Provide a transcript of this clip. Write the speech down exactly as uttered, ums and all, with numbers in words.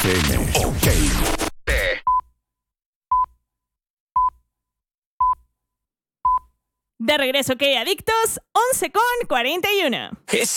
F M. Ok. De regreso, ¿qué adictos? once con cuarenta y uno.